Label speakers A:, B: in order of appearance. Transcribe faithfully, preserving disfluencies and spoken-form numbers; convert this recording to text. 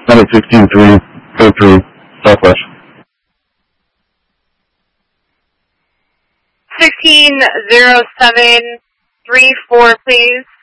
A: Number sixteen three, code three, Southwest.
B: sixteen zero seven three four, please.